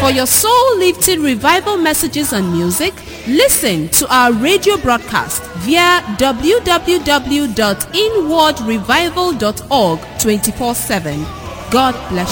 For your soul-lifting revival messages and music, listen to our radio broadcast via www.inwardrevival.org 24/7. God bless